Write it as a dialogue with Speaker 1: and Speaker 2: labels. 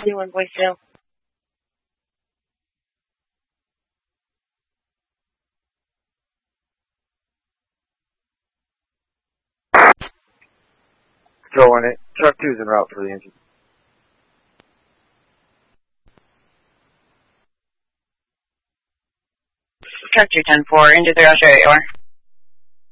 Speaker 1: doing, voicemail?
Speaker 2: Control it. Truck 2's en route for the engine.
Speaker 1: Truck 210-4, into 0 show 8 or.